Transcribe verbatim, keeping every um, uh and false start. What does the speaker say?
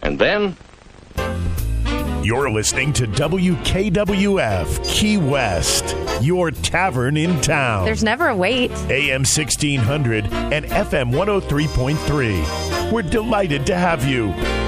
And then... You're listening to W K W F Key West, your tavern in town. There's never a wait. A M sixteen hundred and F M one oh three point three. We're delighted to have you.